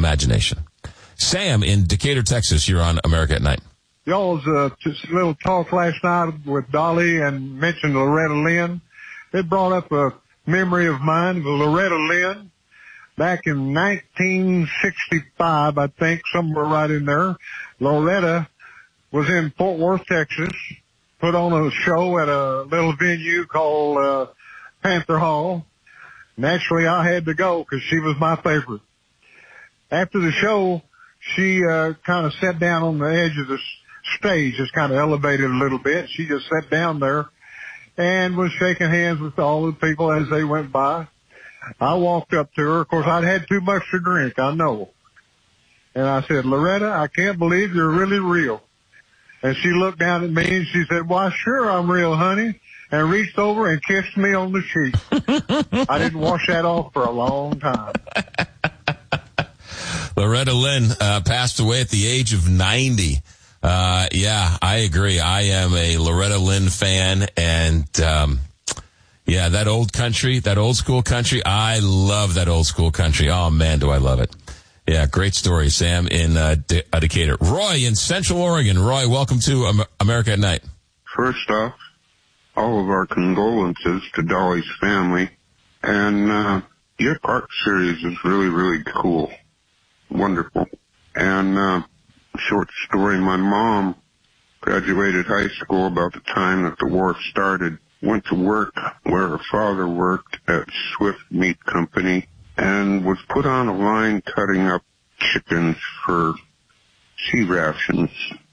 imagination. Sam in Decatur, Texas, you're on America at Night. Y'all's just a little talk last night with Dolly and mentioned Loretta Lynn. It brought up a memory of mine, Loretta Lynn. Back in 1965, I think, somewhere right in there, Loretta was in Fort Worth, Texas, put on a show at a little venue called Panther Hall. Naturally, I had to go because she was my favorite. After the show, she kind of sat down on the edge of the stage, just kind of elevated a little bit. She just sat down there and was shaking hands with all the people as they went by. I walked up to her. Of course, I'd had too much to drink, I know. And I said, Loretta, I can't believe you're really real. And she looked down at me and she said, why, sure, I'm real, honey. And reached over and kissed me on the cheek. I didn't wash that off for a long time. Loretta Lynn passed away at the age of 90. Yeah, I agree. I am a Loretta Lynn fan, and yeah, that old country, that old school country, I love that old school country. Oh, man, do I love it. Yeah, great story, Sam in Decatur. Roy in Central Oregon. Roy, welcome to America at Night. First off, all of our condolences to Dolly's family. And your park series is really, really cool. Wonderful. And short story, my mom graduated high school about the time that the war started, went to work where her father worked at Swift Meat Company, and was put on a line cutting up chickens for sea rations.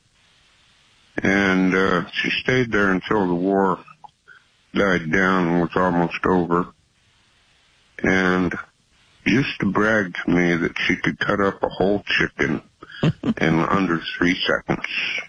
And she stayed there until the war died down and was almost over. And used to brag to me that she could cut up a whole chicken in under 3 seconds.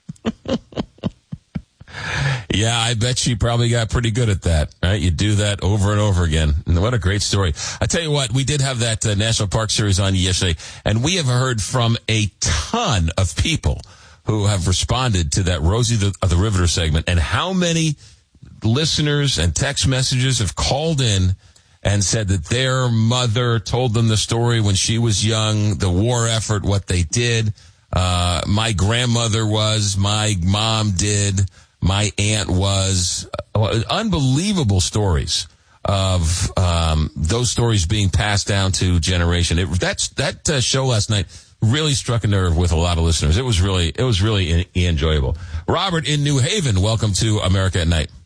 Yeah, I bet she probably got pretty good at that, right? You do that over and over again. And what a great story. I tell you what, we did have that National Park Series on yesterday, and we have heard from a ton of people who have responded to that Rosie the Riveter segment, and how many listeners and text messages have called in and said that their mother told them the story when she was young, the war effort, what they did. My grandmother was, my mom did, my aunt was. Unbelievable stories of those stories being passed down to generation. That show last night really struck a nerve with a lot of listeners. It was really enjoyable. Robert in New Haven, welcome to America at Night.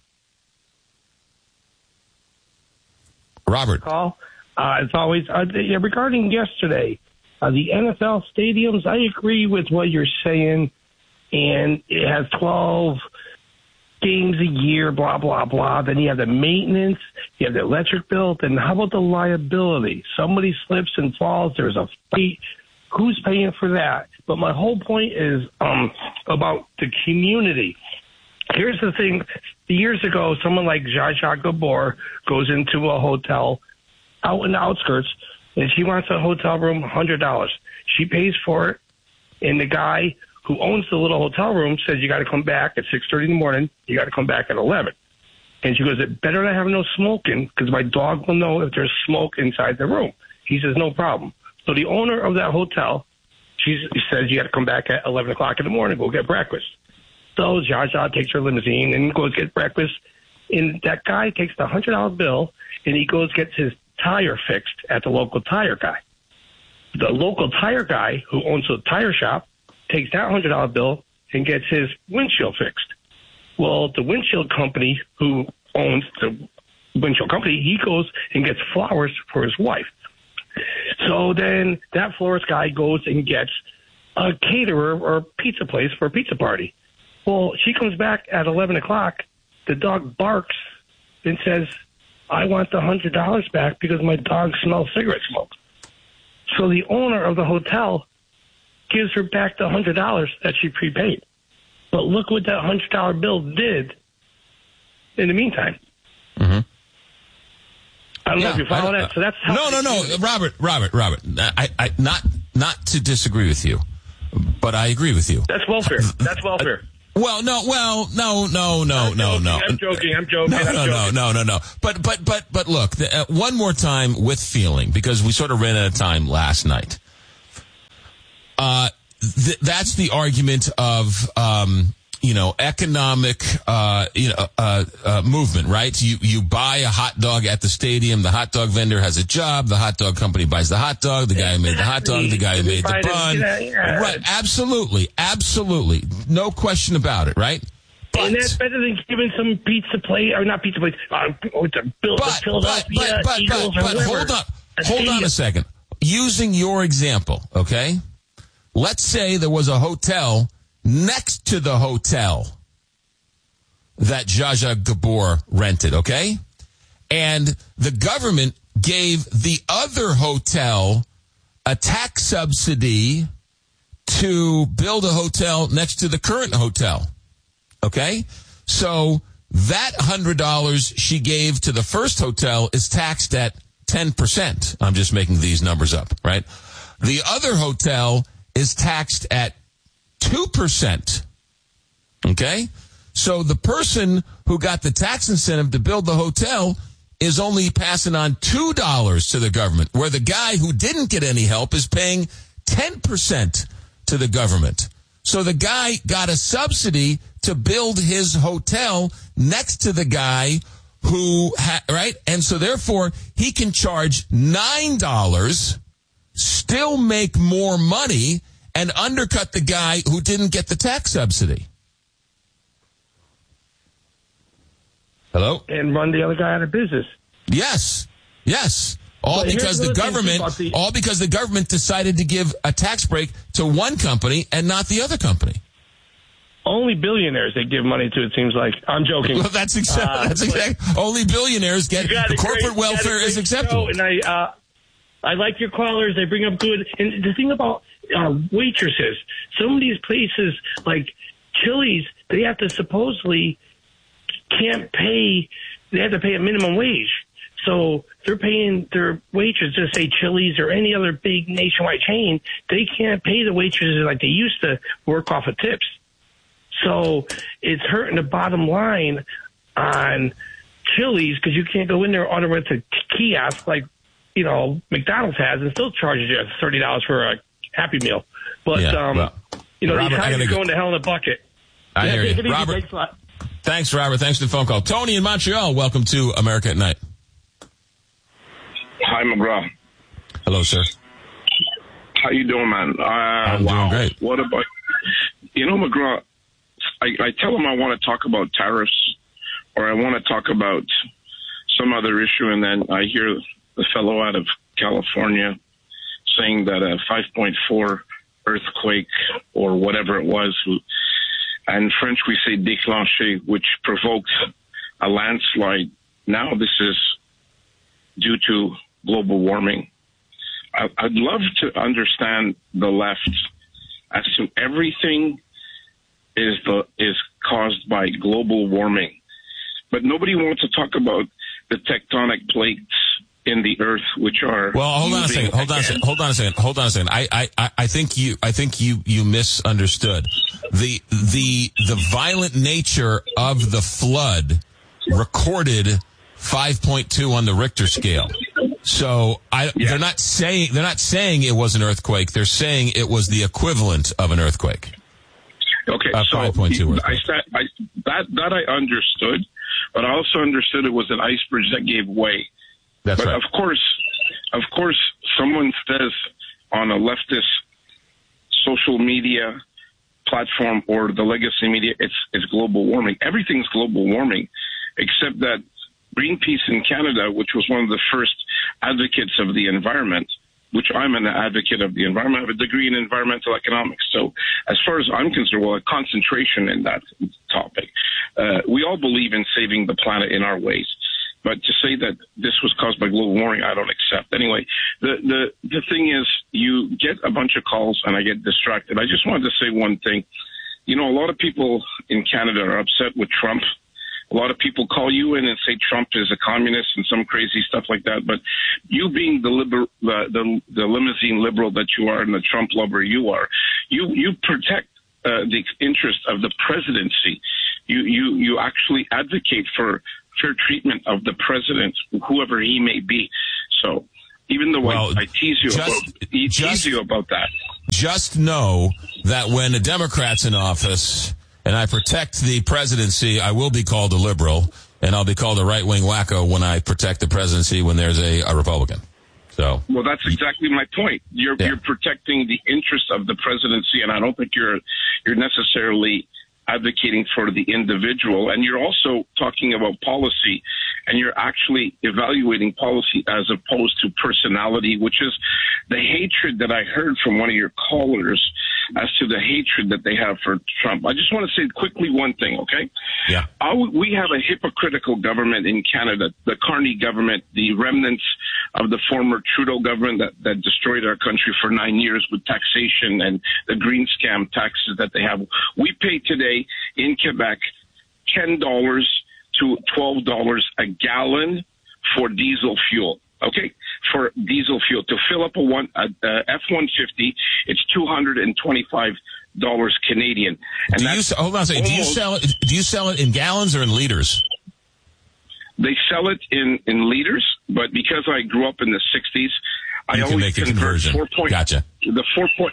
Robert. Call. As always, regarding yesterday, the NFL stadiums, I agree with what you're saying, and it has 12 games a year, blah, blah, blah. Then you have the maintenance, you have the electric bill, then how about the liability? Somebody slips and falls, there's a fight. Who's paying for that? But my whole point is about the community. Here's the thing. Years ago, someone like Zsa Zsa Gabor goes into a hotel out in the outskirts, and she wants a hotel room, $100. She pays for it, and the guy who owns the little hotel room says, you got to come back at 6:30 in the morning. You got to come back at 11. And she goes, it better not have no smoking because my dog will know if there's smoke inside the room. He says, no problem. So the owner of that hotel, she says, you got to come back at 11 o'clock in the morning, go get breakfast. So Zsa Zsa takes her limousine and goes get breakfast. And that guy takes the $100 bill and he goes gets his tire fixed at the local tire guy. The local tire guy who owns the tire shop takes that $100 bill and gets his windshield fixed. Well, the windshield company who owns the windshield company, he goes and gets flowers for his wife. So then that florist guy goes and gets a caterer or pizza place for a pizza party. Well, she comes back at 11 o'clock. The dog barks and says, I want the $100 back because my dog smells cigarette smoke. So the owner of the hotel gives her back the $100 that she prepaid. But look what that $100 bill did in the meantime. Mm-hmm. I don't know if you follow that. So that's how No. Robert. I not to disagree with you, but I agree with you. That's welfare. That's welfare. No. I'm joking. No. But look, one more time with feeling, because we sort of ran out of time last night. That's the argument of, economic, movement, right? You buy a hot dog at the stadium. The hot dog vendor has a job. The hot dog company buys the hot dog. The guy who made the hot dog, the guy who made the bun. Right. Absolutely. No question about it, right? But, and that's better than giving some pizza place, or not pizza place, the Philadelphia Eagles or whatever. Hold on a second. Using your example, okay? Let's say there was a hotel next to the hotel that Zsa Zsa Gabor rented, okay? And the government gave the other hotel a tax subsidy to build a hotel next to the current hotel, okay? So that $100 she gave to the first hotel is taxed at 10%. I'm just making these numbers up, right? The other hotel is taxed at 2%. Okay? So the person who got the tax incentive to build the hotel is only passing on $2 to the government, where the guy who didn't get any help is paying 10% to the government. So the guy got a subsidy to build his hotel next to the guy who, right? And so therefore, he can charge $9, still make more money, and undercut the guy who didn't get the tax subsidy. Hello? And run the other guy out of business. Yes. All because the government decided to give a tax break to one company and not the other company. Only billionaires they give money to, it seems like. I'm joking. Well, that's exactly. Only billionaires get the corporate welfare is acceptable. And I like your callers. They bring up good. And the thing about waitresses, some of these places like Chili's, they have to supposedly can't pay. They have to pay a minimum wage. So they're paying their waitresses, just say Chili's or any other big nationwide chain, they can't pay the waitresses like they used to work off of tips. So it's hurting the bottom line on Chili's because you can't go in there order with a kiosk like, McDonald's has and still charges you $30 for a Happy Meal. But, Robert, these times are going to hell in a bucket. I hear you. Robert, thanks, Robert. Thanks for the phone call. Tony in Montreal, welcome to America at Night. Hi, McGraw. Hello, sir. How you doing, man? I'm doing great. What about, McGraw, I tell him I want to talk about tariffs or I want to talk about some other issue, and then I hear the fellow out of California saying that a 5.4 earthquake or whatever it was, and in French we say déclenché, which provoked a landslide. Now this is due to global warming. I'd love to understand the left as to everything is caused by global warming, but nobody wants to talk about the tectonic plates in the earth, which are hold on a second. I think you misunderstood the violent nature of the flood recorded 5.2 on the Richter scale. So they're not saying it was an earthquake. They're saying it was the equivalent of an earthquake. Okay, so 5.2 that I understood, but I also understood it was an ice bridge that gave way. That's right. Of course, someone says on a leftist social media platform or the legacy media, it's global warming. Everything's global warming, except that Greenpeace in Canada, which was one of the first advocates of the environment, which I'm an advocate of the environment. I have a degree in environmental economics. So as far as I'm concerned, a concentration in that topic. We all believe in saving the planet in our ways. But to say that this was caused by global warming, I don't accept. Anyway, the thing is, you get a bunch of calls and I get distracted. I just wanted to say one thing. A lot of people in Canada are upset with Trump. A lot of people call you in and say Trump is a communist and some crazy stuff like that. But you being the limousine liberal that you are and the Trump lover you are, you protect the interest of the presidency. You actually advocate for fair treatment of the president, whoever he may be. So even though I tease you about that. just know that when a Democrat's in office and I protect the presidency, I will be called a liberal, and I'll be called a right-wing wacko when I protect the presidency when there's a Republican. So, well, that's exactly my point. You're protecting the interests of the presidency, and I don't think you're necessarily advocating for the individual. And you're also talking about policy, and you're actually evaluating policy as opposed to personality, which is the hatred that I heard from one of your callers as to the hatred that they have for Trump. I just want to say quickly one thing, okay? Yeah. We have a hypocritical government in Canada, the Carney government, the remnants of the former Trudeau government that destroyed our country for 9 years with taxation and the green scam taxes that they have. We pay today in Quebec $10 to $12 a gallon for diesel fuel. Okay, for diesel fuel to fill up a F-150, it's $225 Canadian. And hold on a second. Do you sell it in gallons or in liters? They sell it in liters, but because I grew up in the 60s, I always convert 4. Gotcha. The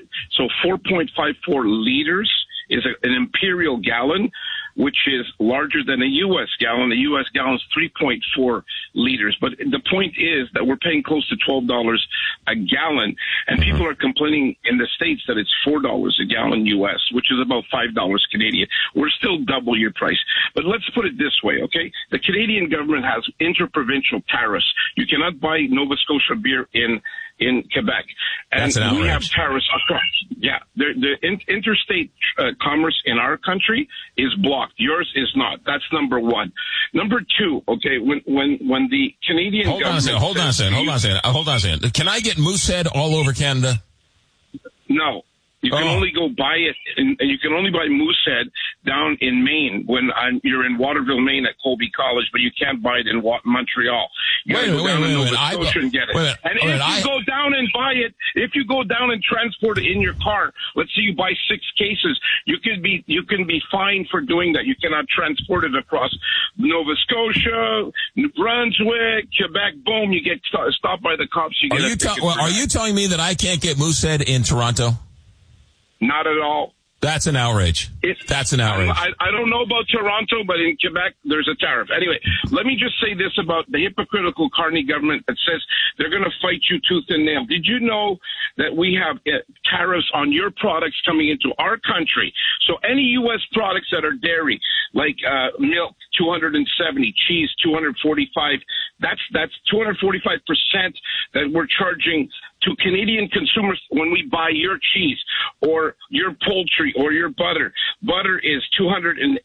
4.54 liters is an imperial gallon, which is larger than a U.S. gallon. The U.S. gallon is 3.4 liters. But the point is that we're paying close to $12 a gallon, and people are complaining in the States that it's $4 a gallon U.S., which is about $5 Canadian. We're still double your price. But let's put it this way, okay? The Canadian government has interprovincial tariffs. You cannot buy Nova Scotia beer in Quebec. And we have tariffs across. Yeah, the interstate commerce in our country is blocked. Yours is not. That's number one. Number two, okay, when the Canadian government... Hold on a second. Can I get Moosehead all over Canada? No. You can only go buy it, and you can only buy Moosehead down in Maine when you're in Waterville, Maine at Colby College, but you can't buy it in Montreal. You gotta go down in Nova Scotia and get it. And if you go down and buy it, if you go down and transport it in your car, let's say you buy 6 cases, you can be fined for doing that. You cannot transport it across Nova Scotia, New Brunswick, Quebec. Boom, you get stopped by the cops. You get a ticket. Are you telling me that I can't get Moosehead in Toronto? Not at all. That's an outrage. That's an outrage. I don't know about Toronto, but in Quebec, there's a tariff. Anyway, let me just say this about the hypocritical Carney government that says they're going to fight you tooth and nail. Did you know that we have tariffs on your products coming into our country? So any U.S. products that are dairy, like milk, 270, cheese, 245, that's 245% that we're charging to Canadian consumers when we buy your cheese or your poultry or your butter. Butter is 296%,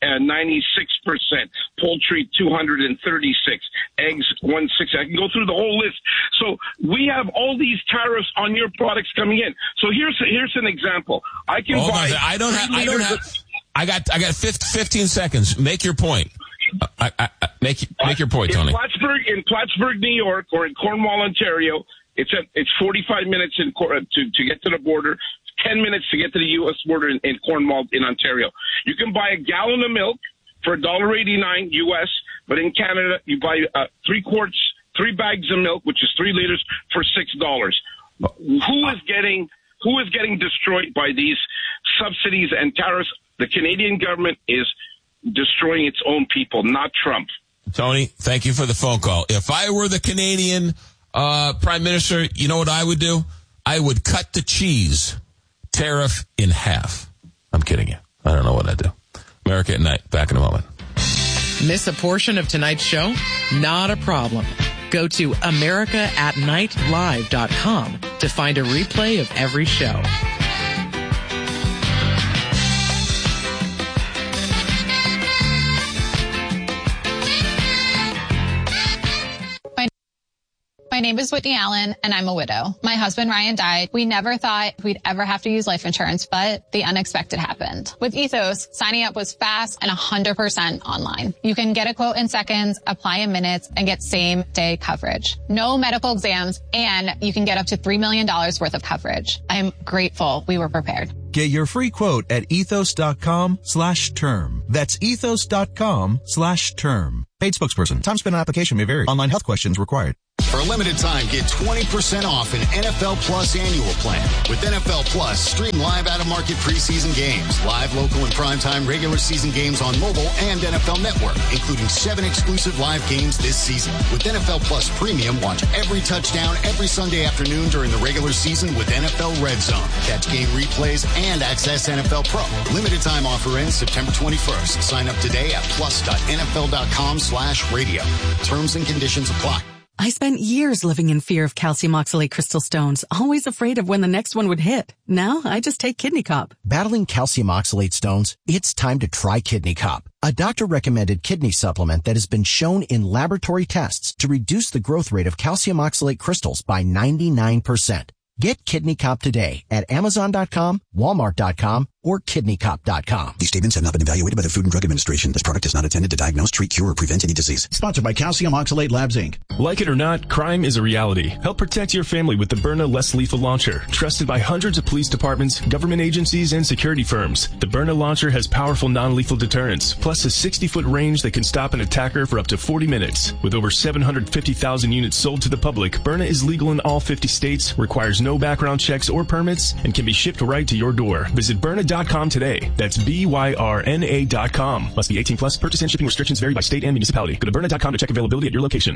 poultry 236, eggs 160. I can go through the whole list. So we have all these tariffs on your products coming in. So here's an example. I got 15 seconds. Make your point. Make your point, Tony. In Plattsburgh, New York, or in Cornwall, Ontario, it's 45 minutes to get to the border, 10 minutes to get to the U.S. border in Cornwall, in Ontario. You can buy a gallon of milk for $1.89 U.S., but in Canada you buy 3 bags of milk, which is 3 liters, for $6. Who is getting destroyed by these subsidies and tariffs? The Canadian government is destroying its own people, not Trump. Tony, thank you for the phone call. If I were the Canadian Prime Minister, you know what I would do? I would cut the cheese tariff in half. I'm kidding you. I don't know what I'd do. America at Night. Back in a moment. Miss a portion of tonight's show? Not a problem. Go to AmericaAtNightLive.com to find a replay of every show. My name is Whitney Allen, and I'm a widow. My husband, Ryan, died. We never thought we'd ever have to use life insurance, but the unexpected happened. With Ethos, signing up was fast and 100% online. You can get a quote in seconds, apply in minutes, and get same-day coverage. No medical exams, and you can get up to $3 million worth of coverage. I'm grateful we were prepared. Get your free quote at ethos.com/term. That's ethos.com/term. Paid spokesperson. Time spent on application may vary. Online health questions required. For a limited time, get 20% off an NFL Plus annual plan. With NFL Plus, stream live out-of-market preseason games, live, local, and primetime regular season games on mobile and NFL Network, including 7 exclusive live games this season. With NFL Plus Premium, watch every touchdown every Sunday afternoon during the regular season with NFL Red Zone. Catch game replays and access NFL Pro. Limited time offer ends September 21st. Sign up today at plus.nfl.com/radio. Terms and conditions apply. I spent years living in fear of calcium oxalate crystal stones, always afraid of when the next one would hit. Now I just take Kidney Cop. Battling calcium oxalate stones? It's time to try Kidney Cop, a doctor-recommended kidney supplement that has been shown in laboratory tests to reduce the growth rate of calcium oxalate crystals by 99%. Get Kidney Cop today at Amazon.com, Walmart.com, or KidneyCop.com. These statements have not been evaluated by the Food and Drug Administration. This product is not intended to diagnose, treat, cure, or prevent any disease. Sponsored by Calcium Oxalate Labs, Inc. Like it or not, crime is a reality. Help protect your family with the Byrna Less Lethal Launcher. Trusted by hundreds of police departments, government agencies, and security firms. The Byrna Launcher has powerful non-lethal deterrence, plus a 60-foot range that can stop an attacker for up to 40 minutes. With over 750,000 units sold to the public, Byrna is legal in all 50 states, requires no background checks or permits, and can be shipped right to your door. Visit Byrna.com today. That's BYRNA.com. Must be 18 plus. Purchase and shipping restrictions vary by state and municipality. Go to Byrna.com to check availability at your location.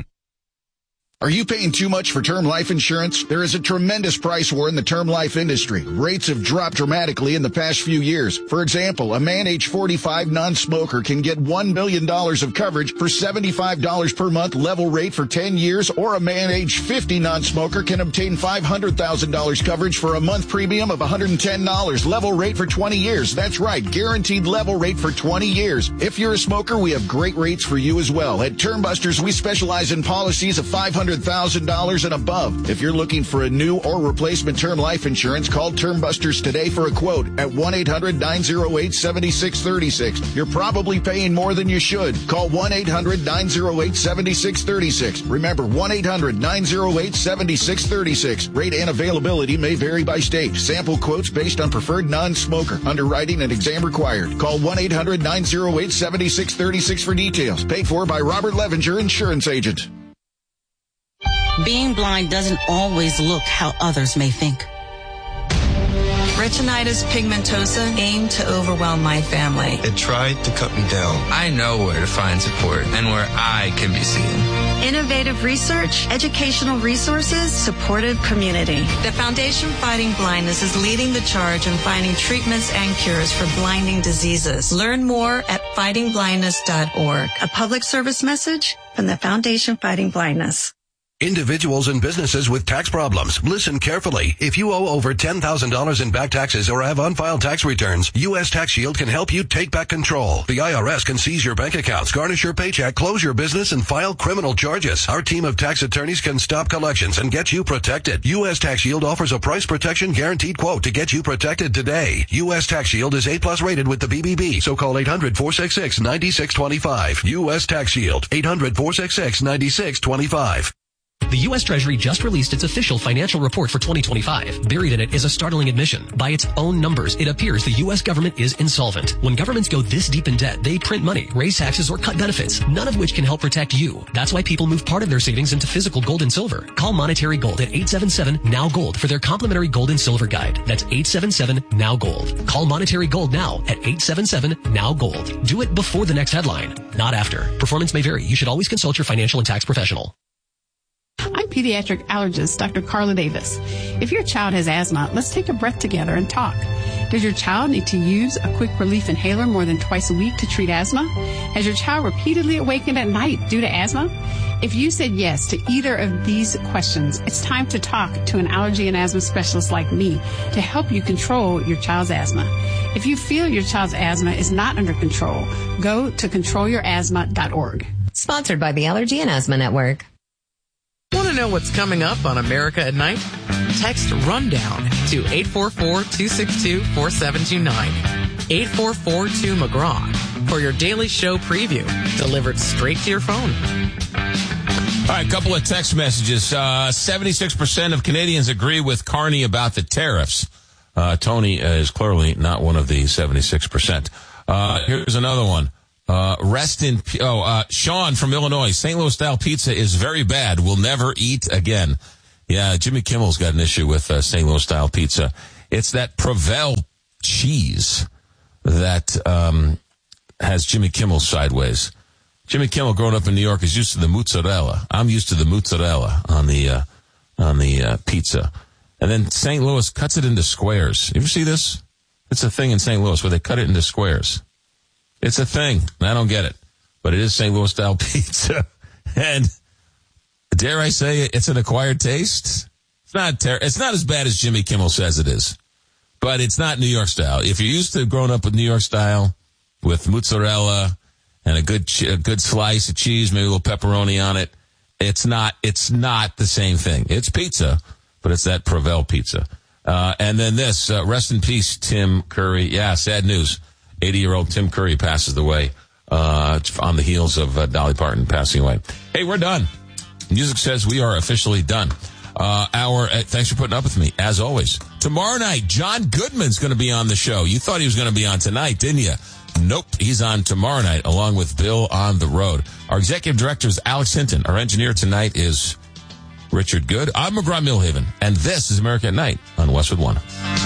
Are you paying too much for term life insurance? There is a tremendous price war in the term life industry. Rates have dropped dramatically in the past few years. For example, a man age 45 non-smoker can get $1 million of coverage for $75 per month level rate for 10 years, or a man age 50 non-smoker can obtain $500,000 coverage for a month premium of $110 level rate for 20 years. That's right, guaranteed level rate for 20 years. If you're a smoker, we have great rates for you as well. At Term Busters, we specialize in policies of $500,000 and above. If you're looking for a new or replacement term life insurance, call Term Busters today for a quote at 1-800-908-7636. You're probably paying more than you should. Call 1-800-908-7636. Remember, 1-800-908-7636. Rate and availability may vary by state. Sample quotes based on preferred non-smoker. Underwriting and exam required. Call 1-800-908-7636 for details. Paid for by Robert Levenger, insurance agent. Being blind doesn't always look how others may think. Retinitis pigmentosa aimed to overwhelm my family. It tried to cut me down. I know where to find support and where I can be seen. Innovative research, educational resources, supportive community. The Foundation Fighting Blindness is leading the charge in finding treatments and cures for blinding diseases. Learn more at fightingblindness.org. A public service message from the Foundation Fighting Blindness. Individuals and businesses with tax problems, listen carefully. If you owe over $10,000 in back taxes or have unfiled tax returns, U.S. Tax Shield can help you take back control. The IRS can seize your bank accounts, garnish your paycheck, close your business, and file criminal charges. Our team of tax attorneys can stop collections and get you protected. U.S. Tax Shield offers a price protection guaranteed quote to get you protected today. U.S. Tax Shield is A+ rated with the BBB, so call 800-466-9625. U.S. Tax Shield, 800-466-9625. The U.S. Treasury just released its official financial report for 2025. Buried in it is a startling admission. By its own numbers, it appears the U.S. government is insolvent. When governments go this deep in debt, they print money, raise taxes, or cut benefits, none of which can help protect you. That's why people move part of their savings into physical gold and silver. Call Monetary Gold at 877-NOW-GOLD for their complimentary gold and silver guide. That's 877-NOW-GOLD. Call Monetary Gold now at 877-NOW-GOLD. Do it before the next headline, not after. Performance may vary. You should always consult your financial and tax professional. I'm pediatric allergist Dr. Carla Davis. If your child has asthma, let's take a breath together and talk. Does your child need to use a quick relief inhaler more than twice a week to treat asthma? Has your child repeatedly awakened at night due to asthma? If you said yes to either of these questions, it's time to talk to an allergy and asthma specialist like me to help you control your child's asthma. If you feel your child's asthma is not under control, go to controlyourasthma.org. Sponsored by the Allergy and Asthma Network. Want to know what's coming up on America at Night? Text RUNDOWN to 844-262-4729. 844-2McGraw for your daily show preview, delivered straight to your phone. All right, a couple of text messages. 76% of Canadians agree with Carney about the tariffs. Tony is clearly not one of the 76%. Here's another one. Sean from Illinois. St. Louis style pizza is very bad. We'll never eat again. Yeah, Jimmy Kimmel's got an issue with St. Louis style pizza. It's that Provel cheese that has Jimmy Kimmel sideways. Jimmy Kimmel, growing up in New York, is used to the mozzarella. I'm used to the mozzarella on the pizza. And then St. Louis cuts it into squares. You ever see this? It's a thing in St. Louis where they cut it into squares. It's a thing. I don't get it. But it is St. Louis style pizza. And dare I say it's an acquired taste? It's not as bad as Jimmy Kimmel says it is. But it's not New York style. If you're used to growing up with New York style, with mozzarella and a good slice of cheese, maybe a little pepperoni on it, it's not the same thing. It's pizza, but it's that Provel pizza. And then this, rest in peace, Tim Curry. Yeah, sad news. 80-year-old Tim Curry passes away on the heels of Dolly Parton passing away. Hey, we're done. Music says we are officially done. Thanks for putting up with me, as always. Tomorrow night, John Goodman's going to be on the show. You thought he was going to be on tonight, didn't you? Nope, he's on tomorrow night, along with Bill on the Road. Our executive director is Alex Hinton. Our engineer tonight is Richard Good. I'm McGraw Millhaven, and this is America at Night on Westwood One.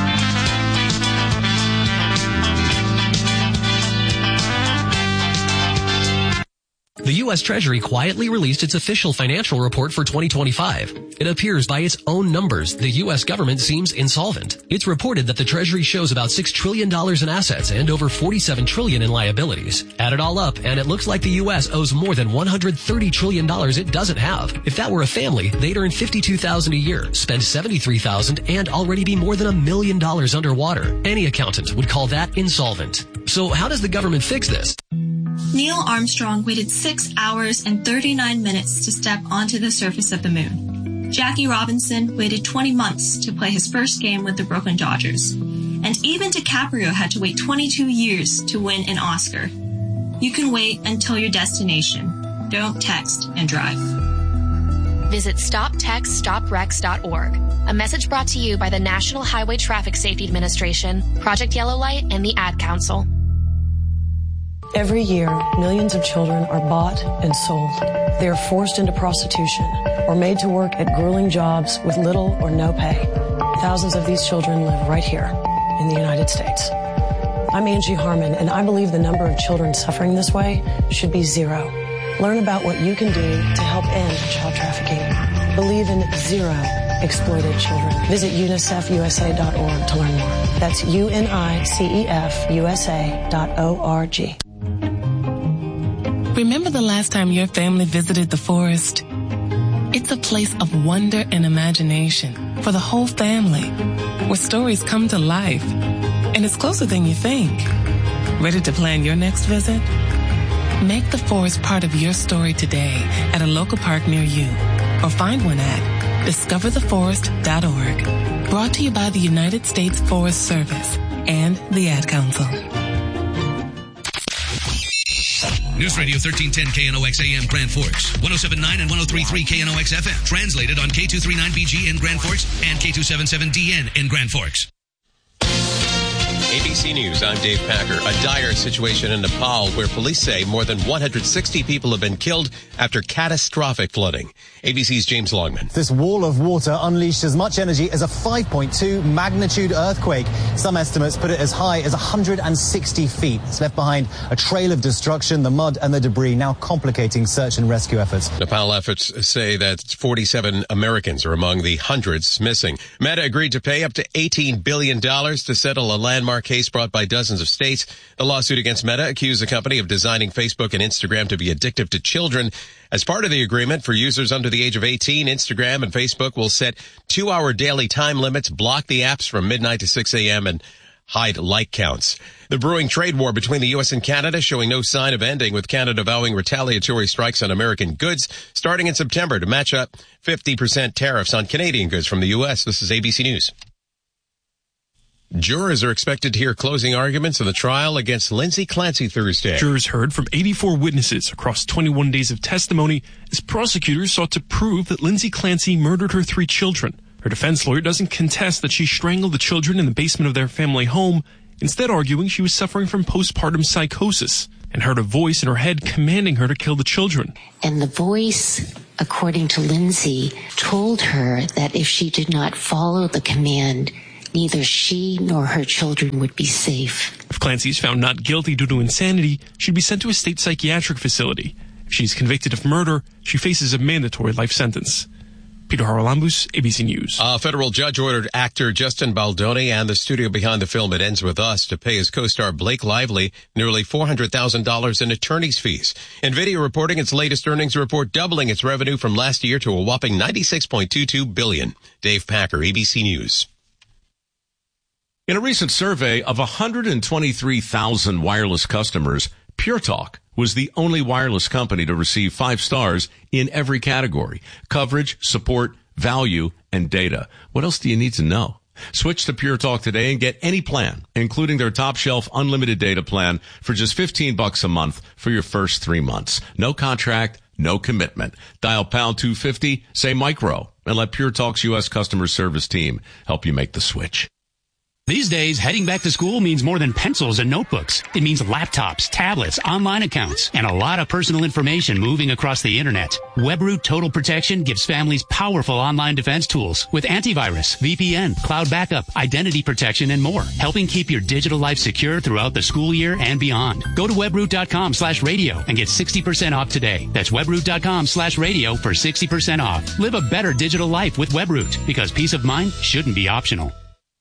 The U.S. Treasury quietly released its official financial report for 2025. It appears by its own numbers, the U.S. government seems insolvent. It's reported that the Treasury shows about $6 trillion in assets and over $47 trillion in liabilities. Add it all up, and it looks like the U.S. owes more than $130 trillion it doesn't have. If that were a family, they'd earn $52,000 a year, spend $73,000, and already be more than $1 million underwater. Any accountant would call that insolvent. So how does the government fix this? Neil Armstrong waited 6 hours and 39 minutes to step onto the surface of the moon. Jackie Robinson waited 20 months to play his first game with the Brooklyn Dodgers. And even DiCaprio had to wait 22 years to win an Oscar. You can wait until your destination. Don't text and drive. Visit StopTextStopWrecks.org. A message brought to you by the National Highway Traffic Safety Administration, Project Yellow Light, and the Ad Council. Every year, millions of children are bought and sold. They are forced into prostitution or made to work at grueling jobs with little or no pay. Thousands of these children live right here in the United States. I'm Angie Harmon, and I believe the number of children suffering this way should be zero. Learn about what you can do to help end child trafficking. Believe in zero exploited children. Visit UNICEFUSA.org to learn more. That's UNICEFUSA.org. Remember the last time your family visited the forest? It's a place of wonder and imagination for the whole family, where stories come to life. And it's closer than you think. Ready to plan your next visit? Make the forest part of your story today at a local park near you, or find one at discovertheforest.org. Brought to you by the United States Forest Service and the Ad Council. News Radio 1310 KNOX AM Grand Forks, 107.9 and 103.3 KNOX FM. Translated on K239BG in Grand Forks and K277DN in Grand Forks. ABC News, I'm Dave Packer. A dire situation in Nepal where police say more than 160 people have been killed after catastrophic flooding. ABC's James Longman. This wall of water unleashed as much energy as a 5.2 magnitude earthquake. Some estimates put it as high as 160 feet. It's left behind a trail of destruction, the mud and the debris now complicating search and rescue efforts. Nepal efforts say that 47 Americans are among the hundreds missing. Meta agreed to pay up to $18 billion to settle a landmark case brought by dozens of states. The lawsuit against Meta accused the company of designing Facebook and Instagram to be addictive to children. As part of the agreement, for users under the age of 18, Instagram and Facebook will set 2-hour daily time limits, block the apps from midnight to 6 a.m., and hide like counts. The brewing trade war between the U.S. and Canada showing no sign of ending, with Canada vowing retaliatory strikes on American goods starting in September to match up 50% tariffs on Canadian goods from the U.S. This is ABC News. Jurors are expected to hear closing arguments in the trial against Lindsay Clancy Thursday. Jurors heard from 84 witnesses across 21 days of testimony as prosecutors sought to prove that Lindsay Clancy murdered her 3 children. Her defense lawyer doesn't contest that she strangled the children in the basement of their family home, instead arguing she was suffering from postpartum psychosis. and heard a voice in her head commanding her to kill the children. And the voice, according to Lindsay, told her that if she did not follow the command, neither she nor her children would be safe. If Clancy is found not guilty due to insanity, she'd be sent to a state psychiatric facility. If she's convicted of murder, she faces a mandatory life sentence. Peter Haralambous, ABC News. A federal judge ordered actor Justin Baldoni and the studio behind the film It Ends With Us to pay his co-star Blake Lively nearly $400,000 in attorney's fees. NVIDIA reporting its latest earnings report doubling its revenue from last year to a whopping $96.22 billion. Dave Packer, ABC News. In a recent survey of 123,000 wireless customers, PureTalk was the only wireless company to receive 5 stars in every category: coverage, support, value, and data. What else do you need to know? Switch to PureTalk today and get any plan, including their top shelf unlimited data plan, for just $15 a month for your first 3 months. No contract, no commitment. Dial pound 250, say micro, and let PureTalk's U.S. customer service team help you make the switch. These days, heading back to school means more than pencils and notebooks. It means laptops, tablets, online accounts, and a lot of personal information moving across the internet. WebRoot Total Protection gives families powerful online defense tools with antivirus, VPN, cloud backup, identity protection, and more, helping keep your digital life secure throughout the school year and beyond. Go to webroot.com/radio and get 60% off today. That's webroot.com/radio for 60% off. Live a better digital life with WebRoot, because peace of mind shouldn't be optional.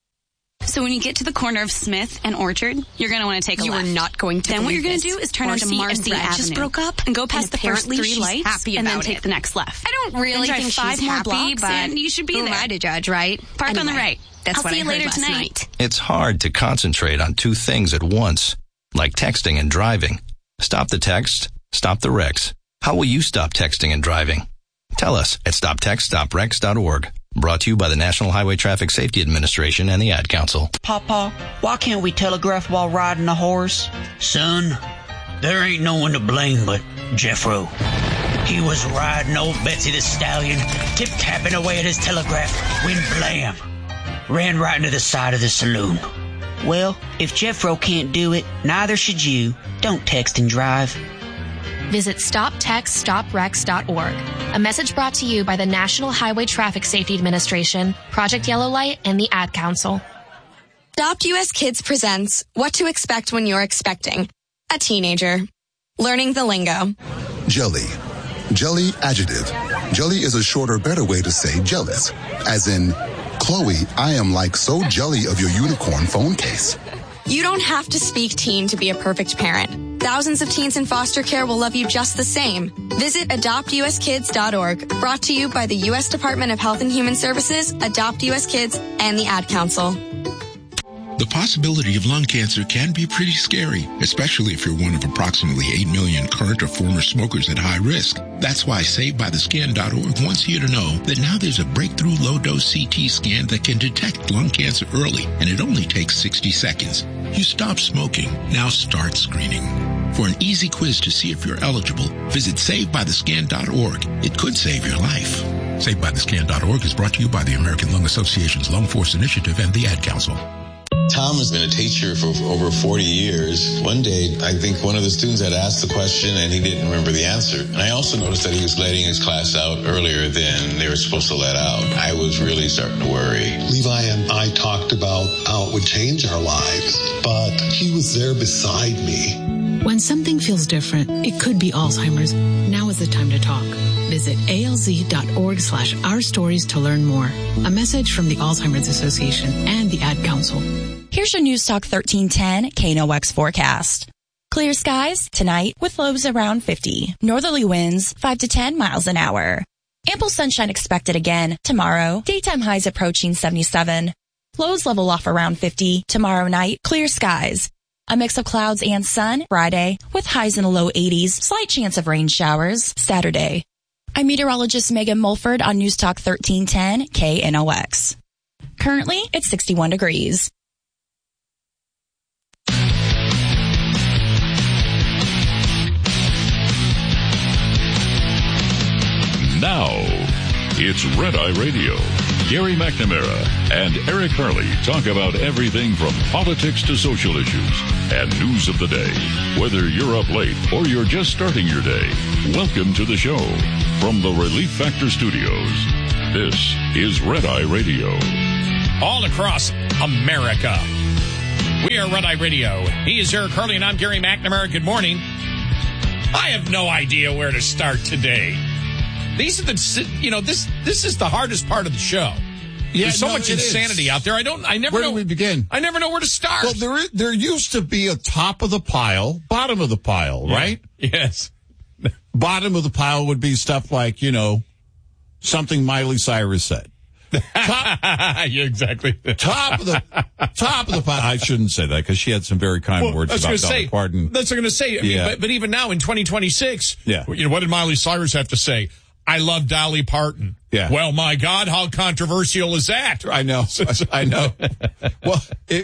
So when you get to the corner of Smith and Orchard, you're going to want to take a left. You are not going to. Then what you're going to do is turn onto Marcy Avenue. Just broke up and go past the first 3 lights and then take the next left. I don't really think 5 more blocks and you should be there. Who am I to judge, right? Park on the right. That's what I heard later last tonight. night. It's hard to concentrate on 2 things at once, like texting and driving. Stop the text, stop the wrecks. How will you stop texting and driving? Tell us at stoptextstopwrecks.org. Brought to you by the National Highway Traffic Safety Administration and the Ad Council. Papa, why can't we telegraph while riding a horse? Son, there ain't no one to blame but Jeffro. He was riding old Betsy the Stallion, tip-tapping away at his telegraph, when blam, ran right into the side of the saloon. Well, if Jeffro can't do it, neither should you. Don't text and drive. Visit StopTextStopWrecks.org. A message brought to you by the National Highway Traffic Safety Administration, Project Yellow Light, and the Ad Council. Adopt US Kids presents What to Expect When You're Expecting a Teenager. Learning the lingo. Jelly. Jelly adjective. Jelly is a shorter, better way to say jealous. As in, Chloe, I am like so jelly of your unicorn phone case. You don't have to speak teen to be a perfect parent. Thousands of teens in foster care will love you just the same. Visit adoptuskids.org. Brought to you by the U.S. Department of Health and Human Services, Adopt US Kids, and the Ad Council. The possibility of lung cancer can be pretty scary, especially if you're one of approximately 8 million current or former smokers at high risk. That's why SaveByTheScan.org wants you to know that now there's a breakthrough low-dose CT scan that can detect lung cancer early, and it only takes 60 seconds. You stop smoking, now start screening. For an easy quiz to see if you're eligible, visit SaveByTheScan.org. It could save your life. SaveByTheScan.org is brought to you by the American Lung Association's Lung Force Initiative and the Ad Council. Tom has been a teacher for over 40 years. One day, I think one of the students had asked the question and he didn't remember the answer. And I also noticed that he was letting his class out earlier than they were supposed to let out. I was really starting to worry. Levi and I talked about how it would change our lives, but he was there beside me. When something feels different, it could be Alzheimer's. Now is the time to talk. Visit alz.org/ourstories to learn more. A message from the Alzheimer's Association and the Ad Council. Here's your News Talk 1310 KNOX forecast. Clear skies tonight with lows around 50. Northerly winds 5 to 10 miles an hour. Ample sunshine expected again tomorrow. Daytime highs approaching 77. Lows level off around 50. Tomorrow night, clear skies. A mix of clouds and sun Friday with highs in the low 80s. Slight chance of rain showers Saturday. I'm meteorologist Megan Mulford on News Talk 1310 KNOX. Currently, it's 61 degrees. Now, it's Red Eye Radio. Gary McNamara and Eric Hurley talk about everything from politics to social issues and news of the day. Whether you're up late or you're just starting your day, welcome to the show. From the Relief Factor Studios, this is Red Eye Radio. All across America, we are Red Eye Radio. He is Eric Hurley, and I'm Gary McNamara. Good morning. I have no idea where to start today. These are this is the hardest part of the show. Yeah, There's so much insanity out there. I never where know do we begin. I never know where to start. Well, there used to be a top of the pile, bottom of the pile, right? Yes. Bottom of the pile would be stuff like, something Miley Cyrus said. Yeah, exactly. Top of the pile. I shouldn't say that because she had some very kind words about Dolly Parton. That's what I'm going to say. I mean, but even now in 2026, what did Miley Cyrus have to say? I love Dolly Parton. Yeah. Well, my God, how controversial is that? I know. I know. Well,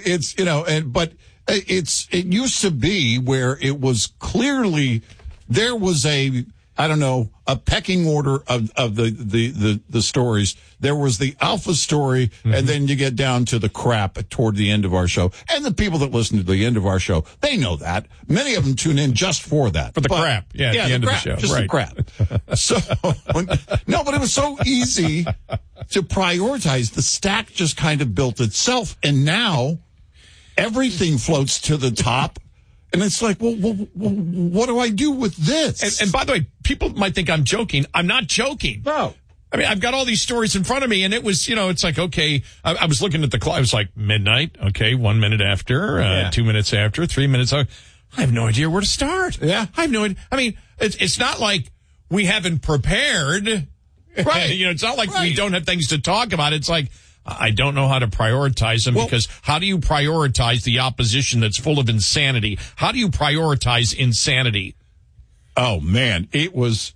it used to be where it was clearly there was a pecking order of the stories. There was the alpha story, and then you get down to the crap toward the end of our show. And the people that listen to the end of our show, they know that. Many of them tune in just for that. For the crap. Yeah, at the end of the show. Just the crap. So, but it was so easy to prioritize. The stack just kind of built itself, and now everything floats to the top. And it's like, well, what do I do with this? And by the way, people might think I'm joking. I'm not joking. No. I mean, I've got all these stories in front of me, and it was, it's like, okay, I was looking at the clock. I was like, midnight, okay, 1 minute after, 2 minutes after, 3 minutes. I have no idea where to start. Yeah. I have no idea. I mean, it's not like we haven't prepared. Right. It's not like we don't have things to talk about. It's like, I don't know how to prioritize them because how do you prioritize the opposition that's full of insanity? How do you prioritize insanity? Oh man, it was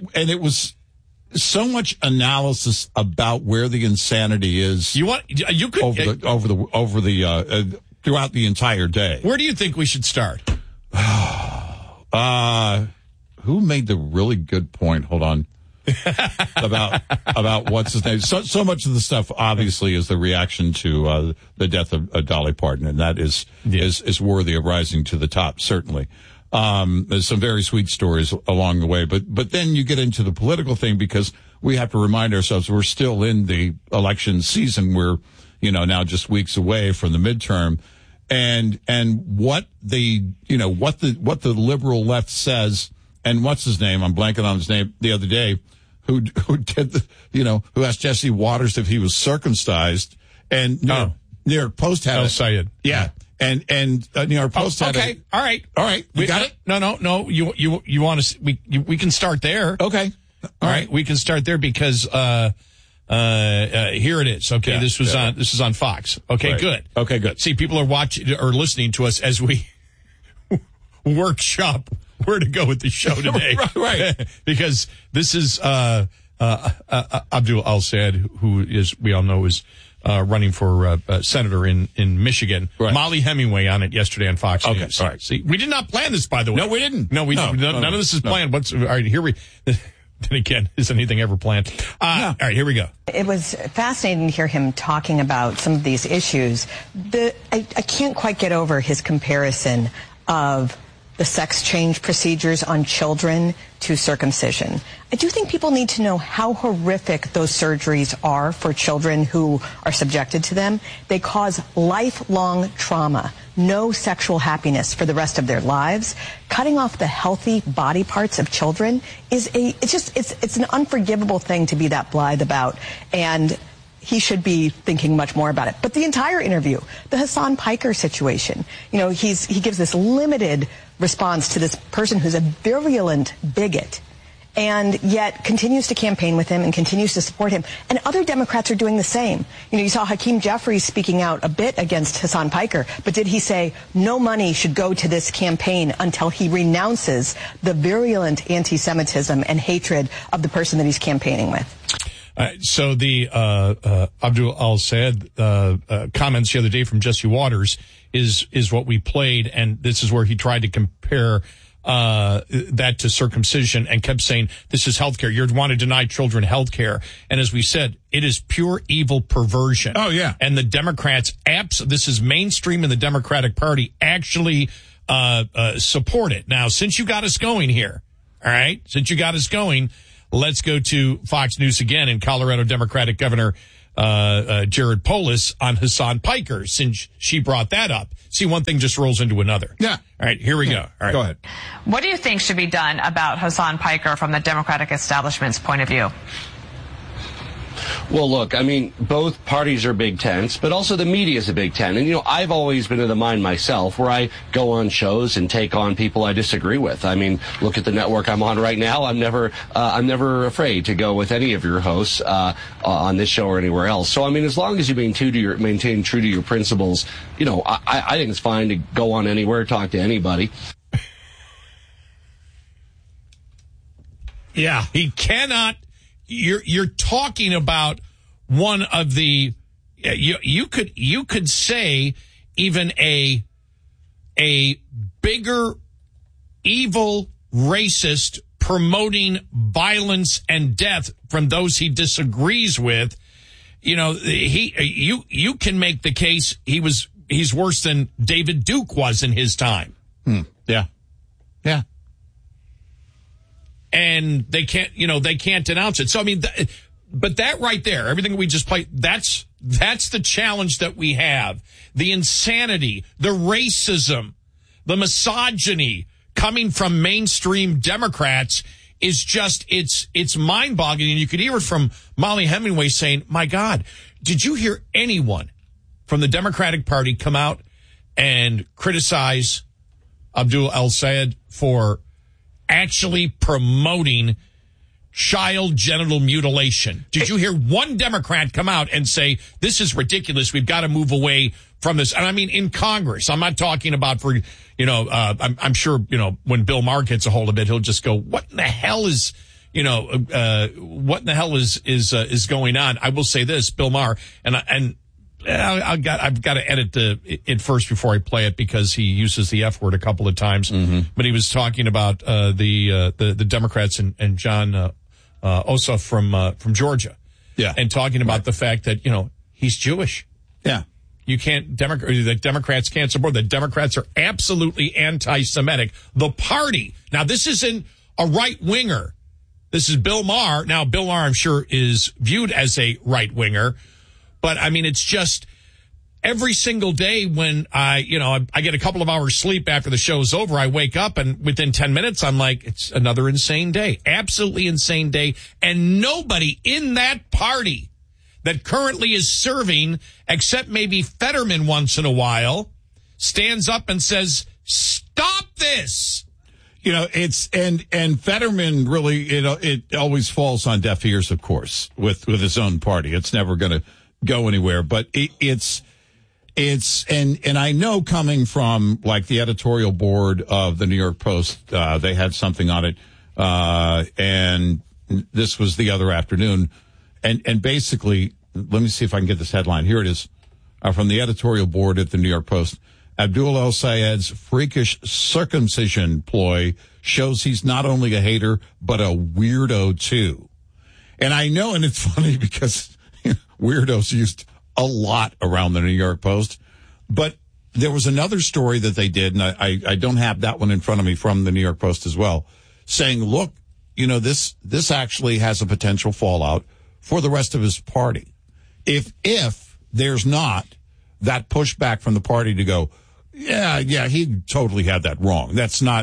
so much analysis about where the insanity is. You could over the throughout the entire day. Where do you think we should start? Who made the really good point? Hold on. about what's his name. So much of the stuff obviously is the reaction to the death of Dolly Parton, and that is worthy of rising to the top, certainly. There's some very sweet stories along the way, but then you get into the political thing because we have to remind ourselves we're still in the election season. We're, now just weeks away from the midterm, and what the liberal left says, and what's his name? I'm blanking on his name the other day, who did who asked Jesse Waters if he was circumcised, and New York Post had El Sayed. Yeah. And New York Post had okay. All right. We got it? No. You want to, we can start there. Okay. All right. We can start there because, here it is. Okay. Yeah, this is on Fox. Okay. Right. Good. Okay. Good. See, people are watching or listening to us as we workshop where to go with the show today. Right. Because this is, Abdul Al-Sayed, who we all know is, running for senator in Michigan. Right. Molly Hemingway on it yesterday on Fox Okay, News. all right. See, we did not plan this, by the way. No, we didn't. No, none of this is planned. All right, here we. Then again, is anything ever planned? All right, here we go. It was fascinating to hear him talking about some of these issues. I can't quite get over his comparison of the sex change procedures on children to circumcision. I do think people need to know how horrific those surgeries are for children who are subjected to them. They cause lifelong trauma, no sexual happiness for the rest of their lives. Cutting off the healthy body parts of children is it's an unforgivable thing to be that blithe about. And he should be thinking much more about it. But the entire interview, the Hassan Piker situation, he gives this limited response to this person who's a virulent bigot and yet continues to campaign with him and continues to support him. And other Democrats are doing the same. You saw Hakeem Jeffries speaking out a bit against Hassan Piker, but did he say no money should go to this campaign until he renounces the virulent anti-Semitism and hatred of the person that he's campaigning with? So the Abdul Al-Sayed comments the other day from Jesse Waters is what we played, and this is where he tried to compare that to circumcision and kept saying, this is healthcare. You want to deny children healthcare. And as we said, it is pure evil perversion. Oh, yeah. And the Democrats, this is mainstream in the Democratic Party, actually support it. Now, since you got us going here, all right, let's go to Fox News again and Colorado Democratic Governor Jared Polis on Hasan Piker, since she brought that up. See, one thing just rolls into another. Yeah. All right, here we go. All right. Go ahead. What do you think should be done about Hasan Piker from the Democratic establishment's point of view? Well, look, I mean, both parties are Big Tents, but also the media is a Big Ten. And, you know, I've always been of the mind myself where I go on shows and take on people I disagree with. I mean, look at the network I'm on right now. I'm never afraid to go with any of your hosts on this show or anywhere else. So, I mean, as long as you maintain true to your principles, you know, I think it's fine to go on anywhere, talk to anybody. Yeah, he cannot. You're talking about one of the you could say even a bigger evil racist promoting violence and death from those he disagrees with. You know, you can make the case he's worse than David Duke was in his time. Yeah. And they can't denounce it. So, I mean, but that right there, everything we just played, that's the challenge that we have. The insanity, the racism, the misogyny coming from mainstream Democrats is just, it's mind-boggling. And you could hear it from Molly Hemingway saying, my God, did you hear anyone from the Democratic Party come out and criticize Abdul El-Sayed for actually promoting child genital mutilation? Did you hear one Democrat come out and say, this is ridiculous, we've got to move away from this? And I mean, in Congress, I'm not talking about for, I'm sure, when Bill Maher gets a hold of it, he'll just go, what in the hell is, what in the hell is going on? I will say this, Bill Maher, I've got to edit it first before I play it because he uses the F word a couple of times. Mm-hmm. But he was talking about the Democrats and John Ossoff from Georgia, and talking about the fact that he's Jewish. Yeah, you can't the Democrats can't support. The Democrats are absolutely anti-Semitic. The party now, this isn't a right winger. This is Bill Maher. Now, Bill Maher, I'm sure, is viewed as a right winger. But, I mean, it's just every single day when I get a couple of hours sleep after the show's over, I wake up and within 10 minutes, I'm like, it's another insane day. Absolutely insane day. And nobody in that party that currently is serving, except maybe Fetterman once in a while, stands up and says, stop this. And Fetterman really, it always falls on deaf ears, of course, with his own party. It's never going to go anywhere, but it's and I know coming from like the editorial board of the New York Post, they had something on it, and this was the other afternoon, and basically, let me see if I can get this headline. Here it is, from the editorial board at the New York Post. Abdul El-Sayed's freakish circumcision ploy shows he's not only a hater, but a weirdo too. And I know, and it's funny because weirdos used a lot around the New York Post. But there was another story that they did, and I don't have that one in front of me, from the New York Post as well, saying, look, this actually has a potential fallout for the rest of his party. If there's not that pushback from the party to go, yeah, he totally had that wrong. That's not,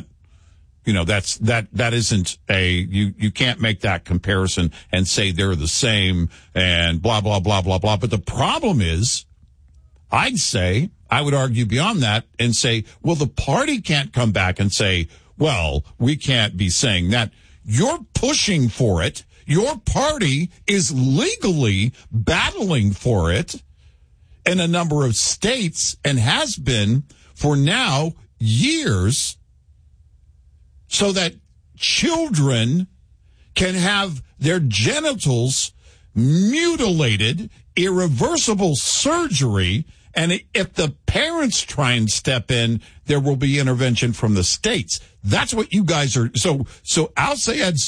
that isn't you can't make that comparison and say they're the same and blah, blah, blah, blah, blah. But the problem is, I would argue beyond that and say, well, the party can't come back and say, well, we can't be saying that. You're pushing for it. Your party is legally battling for it in a number of states and has been for now years, so that children can have their genitals mutilated, irreversible surgery, And if the parents try and step in, there will be intervention from the states. That's what you guys are. So Al Sayed's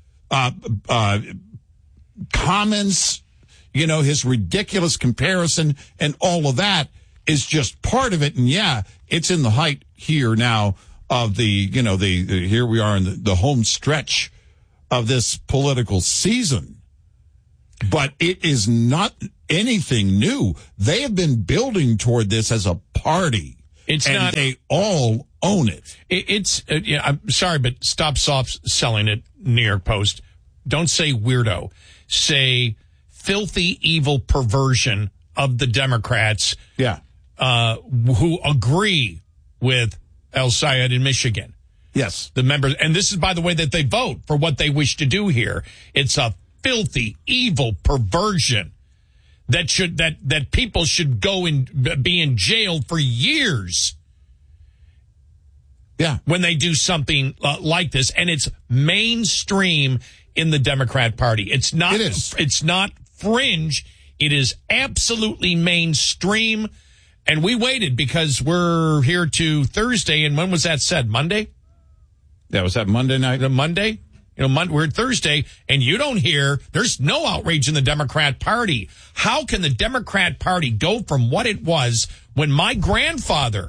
comments, his ridiculous comparison and all of that is just part of it. And yeah, it's in the height here now of here we are in the home stretch of this political season. But it is not anything new. They have been building toward this as a party. They all own it. I'm sorry, but stop soft selling it, New York Post. Don't say weirdo. Say filthy, evil perversion of the Democrats. Yeah. Who agree with El Sayed in Michigan. Yes. The members, and this is, by the way, that they vote for what they wish to do here. It's a filthy, evil perversion that people should go and be in jail for years. Yeah. When they do something like this, and it's mainstream in the Democrat Party. It's not. It is. It's not fringe. It is absolutely mainstream. And we waited because we're here to Thursday. And when was that said? Monday? Yeah, was that Monday night? Monday? We're Thursday, and you don't hear, there's no outrage in the Democrat Party. How can the Democrat Party go from what it was when my grandfather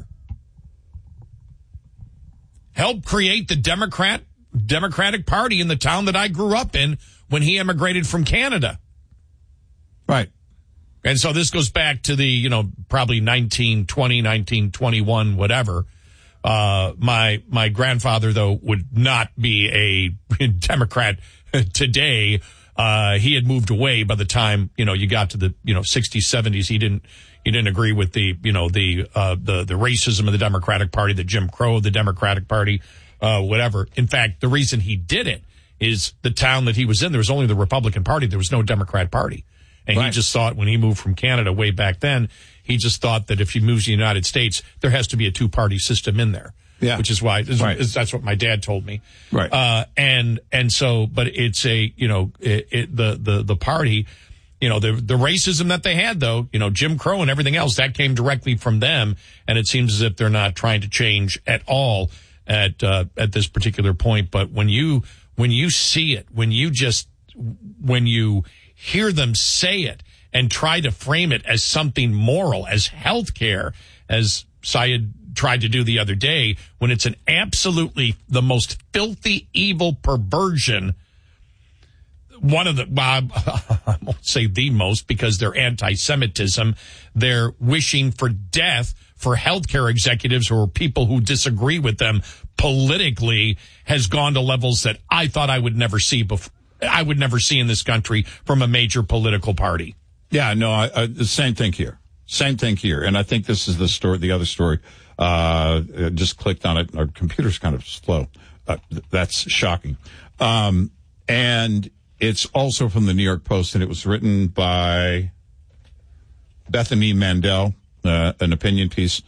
helped create the Democratic Party in the town that I grew up in when he immigrated from Canada? Right. And so this goes back to the, probably 1920, 1921, whatever. My grandfather, though, would not be a Democrat today. He had moved away by the time, you got to the, 60s, 70s. He didn't agree with the racism of the Democratic Party, the Jim Crow of the Democratic Party, whatever. In fact, the reason he did it is the town that he was in, there was only the Republican Party. There was no Democrat Party. And He just thought when he moved from Canada way back then, he just thought that if he moves to the United States, there has to be a two-party system in there. Yeah. Which is why, that's what my dad told me. Right. And so, but it's the party, the racism that they had though, Jim Crow and everything else, that came directly from them. And it seems as if they're not trying to change at all at this particular point. But when you see it, when you hear them say it and try to frame it as something moral, as healthcare, as Syed tried to do the other day, when it's an absolutely the most filthy, evil perversion, one of the, I won't say the most because they're anti-Semitism, they're wishing for death for healthcare executives or people who disagree with them politically, has gone to levels that I thought I would never see before. I would never see in this country from a major political party. Yeah, no, same thing here. Same thing here. And I think this is the other story. Just clicked on it. Our computer's kind of slow. That's shocking. And it's also from the New York Post, and it was written by Bethany Mandel, an opinion piece.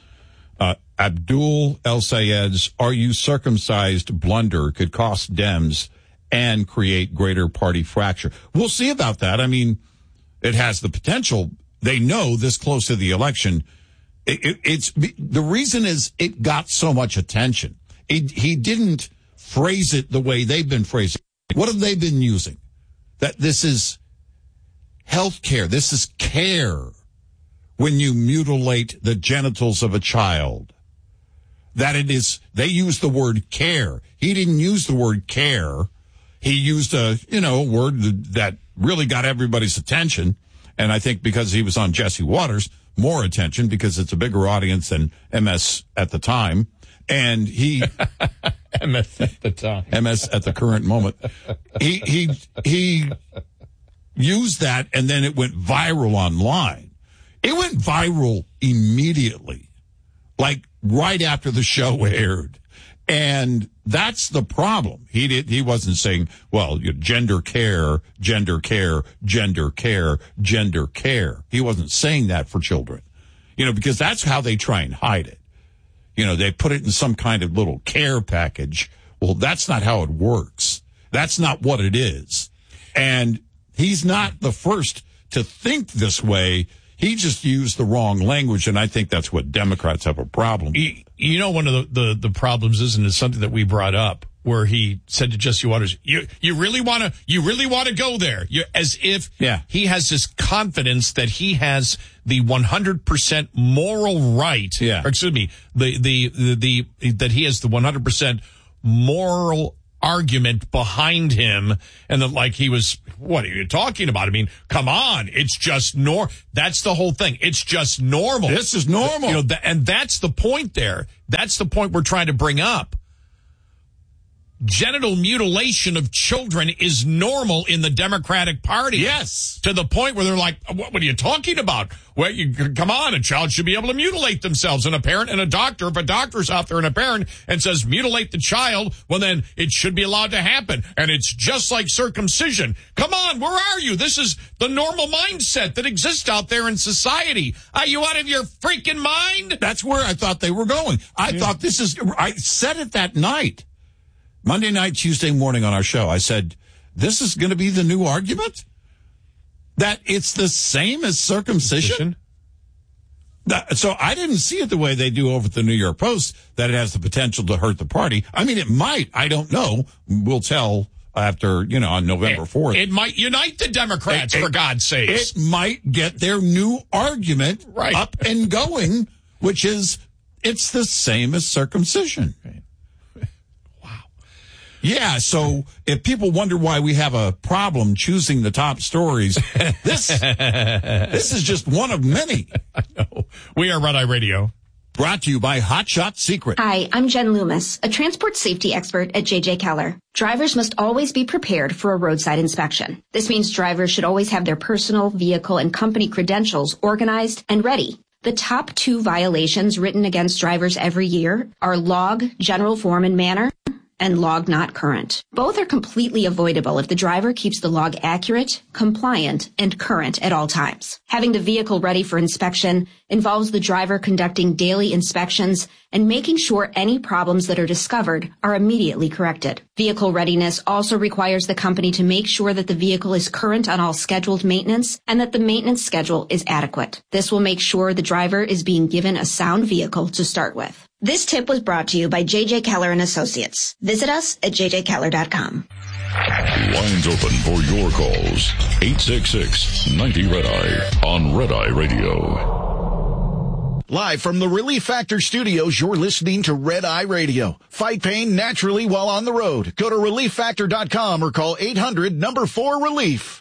Abdul El Sayed's "Are You Circumcised?" blunder could cost Dems and create greater party fracture. We'll see about that. I mean, it has the potential. They know this close to the election. It's the reason is it got so much attention. He didn't phrase it the way they've been phrasing it. What have they been using? That this is health care. This is care when you mutilate the genitals of a child. That it is, they use the word care. He didn't use the word care. He used a word that really got everybody's attention. And I think because he was on Jesse Waters, more attention because it's a bigger audience than MS at the time. And he MS at the time. MS at the current moment. He used that, and then it went viral online. It went viral immediately, like right after the show aired. And that's the problem. He wasn't saying, well, gender care, gender care, gender care, gender care. He wasn't saying that for children, because that's how they try and hide it. They put it in some kind of little care package. Well, that's not how it works. That's not what it is. And he's not the first to think this way. He just used the wrong language, and I think that's what Democrats have a problem. You know, one of the problems is, and it's something that we brought up, where he said to Jesse Waters, "You really want to go there?" As if he has this confidence that he has the 100% moral right. Or excuse me, that he has the 100% moral argument behind him, and that like he was, what are you talking about? I mean, come on, it's just that's the whole thing. It's just normal. This is normal. And that's the point there. That's the point we're trying to bring up. Genital mutilation of children is normal in the Democratic Party. Yes. To the point where they're like, what are you talking about? Well, come on, a child should be able to mutilate themselves. And a parent and a doctor, if a doctor's out there and a parent and says mutilate the child, well, then it should be allowed to happen. And it's just like circumcision. Come on, where are you? This is the normal mindset that exists out there in society. Are you out of your freaking mind? That's where I thought they were going. I said it that night. Monday night, Tuesday morning on our show, I said, this is going to be the new argument? That it's the same as circumcision? So I didn't see it the way they do over at the New York Post, that it has the potential to hurt the party. I mean, it might. I don't know. We'll tell after, on November 4th. It might unite the Democrats, for God's sakes. It might get their new argument up and going, which is, it's the same as circumcision. Yeah, so if people wonder why we have a problem choosing the top stories, this is just one of many. I know. We are Red Eye Radio. Brought to you by Hot Shot Secret. Hi, I'm Jen Loomis, a transport safety expert at JJ Keller. Drivers must always be prepared for a roadside inspection. This means drivers should always have their personal, vehicle, and company credentials organized and ready. The top 2 violations written against drivers every year are log, general form and manner, and log not current. Both are completely avoidable if the driver keeps the log accurate, compliant, and current at all times. Having the vehicle ready for inspection involves the driver conducting daily inspections and making sure any problems that are discovered are immediately corrected. Vehicle readiness also requires the company to make sure that the vehicle is current on all scheduled maintenance and that the maintenance schedule is adequate. This will make sure the driver is being given a sound vehicle to start with. This tip was brought to you by JJ Keller and Associates. Visit us at jjkeller.com. Lines open for your calls. 866-90-RED-EYE on Red Eye Radio. Live from the Relief Factor Studios, you're listening to Red Eye Radio. Fight pain naturally while on the road. Go to ReliefFactor.com or call 800-4-RELIEF.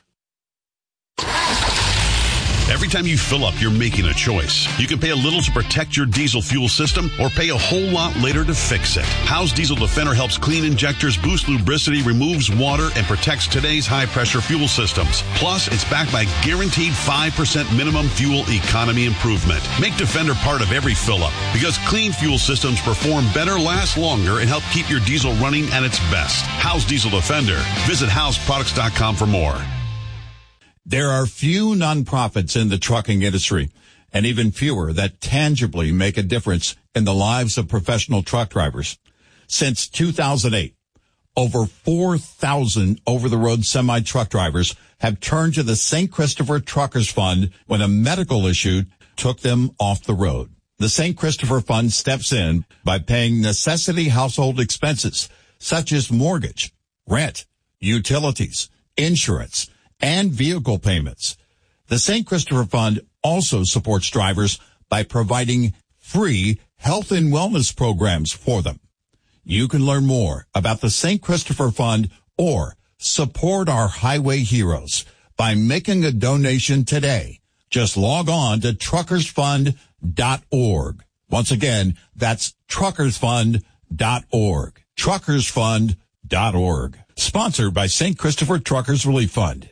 Every time you fill up, you're making a choice. You can pay a little to protect your diesel fuel system or pay a whole lot later to fix it. Howe's Diesel Defender helps clean injectors, boost lubricity, removes water, and protects today's high-pressure fuel systems. Plus, it's backed by guaranteed 5% minimum fuel economy improvement. Make Defender part of every fill-up because clean fuel systems perform better, last longer, and help keep your diesel running at its best. Howe's Diesel Defender. Visit Howe'sProducts.com for more. There are few nonprofits in the trucking industry, and even fewer that tangibly make a difference in the lives of professional truck drivers. Since 2008, over 4,000 over-the-road semi-truck drivers have turned to the St. Christopher Truckers Fund when a medical issue took them off the road. The St. Christopher Fund steps in by paying necessity household expenses such as mortgage, rent, utilities, insurance, and vehicle payments. The St. Christopher Fund also supports drivers by providing free health and wellness programs for them. You can learn more about the St. Christopher Fund or support our highway heroes by making a donation today. Just log on to truckersfund.org. Once again, that's truckersfund.org. Truckersfund.org. Sponsored by St. Christopher Truckers Relief Fund.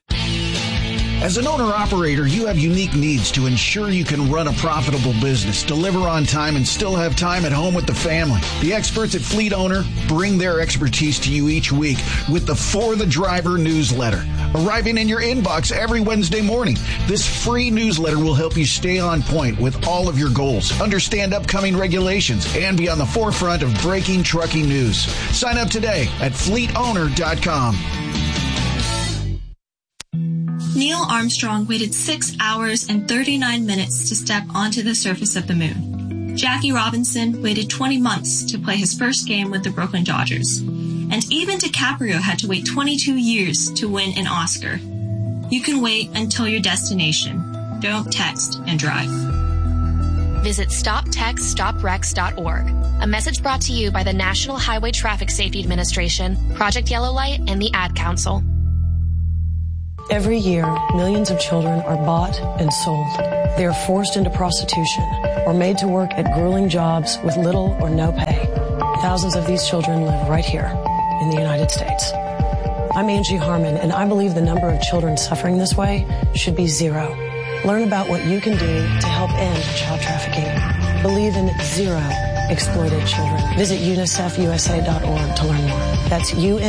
As an owner-operator, you have unique needs to ensure you can run a profitable business, deliver on time, and still have time at home with the family. The experts at Fleet Owner bring their expertise to you each week with the For the Driver newsletter, arriving in your inbox every Wednesday morning. This free newsletter will help you stay on point with all of your goals, understand upcoming regulations, and be on the forefront of breaking trucking news. Sign up today at fleetowner.com. Neil Armstrong waited 6 hours and 39 minutes to step onto the surface of the moon. Jackie Robinson waited 20 months to play his first game with the Brooklyn Dodgers. And even DiCaprio had to wait 22 years to win an Oscar. You can wait until your destination. Don't text and drive. Visit StopTextStopWrecks.org. A message brought to you by the National Highway Traffic Safety Administration, Project Yellow Light, and the Ad Council. Every year, millions of children are bought and sold. They are forced into prostitution or made to work at grueling jobs with little or no pay. Thousands of these children live right here in the United States. I'm Angie Harmon, and I believe the number of children suffering this way should be zero. Learn about what you can do to help end child trafficking. Believe in zero exploited children. Visit UNICEFUSA.org to learn more. That's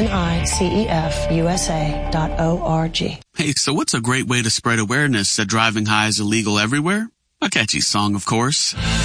UNICEFUSA.org. Hey, so what's a great way to spread awareness that driving high is illegal everywhere? A catchy song, of course.